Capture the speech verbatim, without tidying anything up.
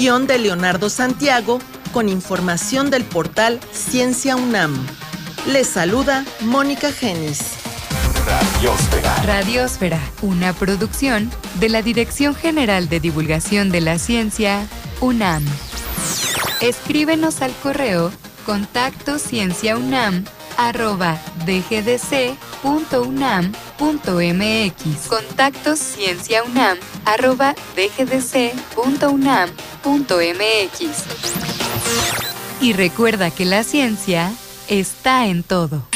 Guión de Leonardo Santiago, con información del portal Ciencia UNAM. Les saluda Mónica Genis. Radiosfera. Radiosfera, una producción de la Dirección General de Divulgación de la Ciencia, UNAM. Escríbenos al correo contacto cienciaunam arroba dgdc.unam.mx. Contacto cienciaunam arroba dgdc.unam.mx. Y recuerda que la ciencia está en todo.